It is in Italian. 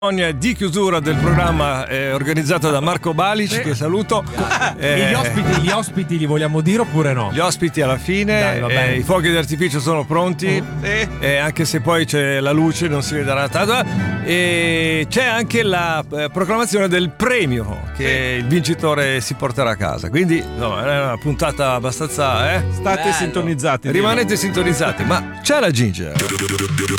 Di chiusura del programma organizzato da Marco Balic, che saluto. Gli ospiti li vogliamo dire oppure no? Gli ospiti alla fine. Dai, i fuochi d'artificio sono pronti, anche se poi c'è la luce, non si vedrà tanto. E c'è anche la proclamazione del premio che il vincitore si porterà a casa. Quindi è una puntata abbastanza. State sintonizzati. Rimanete sintonizzati, ma c'è la Ginger.